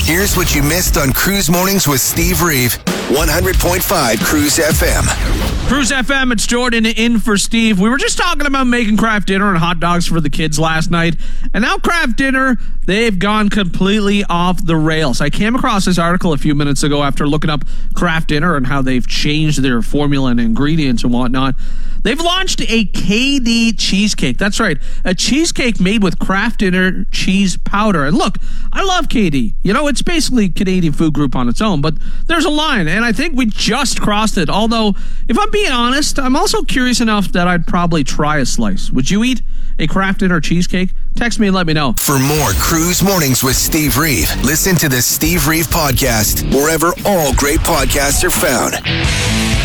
Here's what you missed on Cruise Mornings with Steve Reeve. 100.5 Cruise FM. Cruise FM, it's Jordan in for Steve. We were just talking about making Kraft Dinner and hot dogs for the kids last night. And now Kraft Dinner, they've gone completely off the rails. I came across this article a few minutes ago after looking up Kraft Dinner and how they've changed their formula and ingredients and whatnot. They've launched a KD cheesecake. That's right, a cheesecake made with Kraft Dinner cheese powder. And look, I love KD. You know, it's basically Canadian Food Group on its own, but there's a line, and I think we just crossed it. Although, if I'm being honest, I'm also curious enough that I'd probably try a slice. Would you eat a Kraft Dinner cheesecake? Text me and let me know. For more Cruise Mornings with Steve Reeve, listen to the Steve Reeve Podcast wherever all great podcasts are found.